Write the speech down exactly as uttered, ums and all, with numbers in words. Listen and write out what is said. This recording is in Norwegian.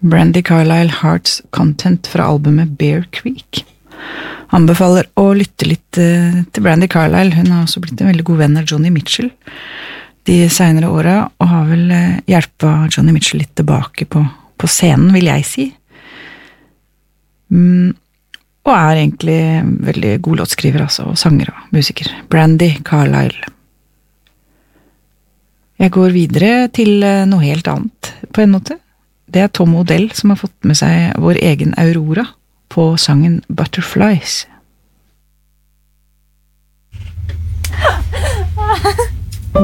Brandi Carlile Hearts Content fra albumet Bear Creek. Anbefaler å lytte litt uh, til Brandi Carlile. Hun har også blitt en veldig god venn av Johnny Mitchell de senere årene, og har vel uh, hjulpet Johnny Mitchell litt tilbake på, på scenen, vil jeg si. Mm, og er egentlig veldig god låtskriver, altså, og sanger og musiker. Brandi Carlile. Jeg går videre til uh, noe helt annet, på en måte. Det er Tom Odell som har fått med seg vår egen Aurora på sangen Butterflies.